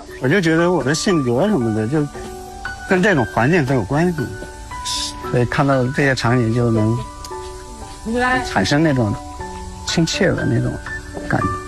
我就觉得我的性格什么的，就跟这种环境很有关系，所以看到这些场景就能产生那种亲切的那种感觉。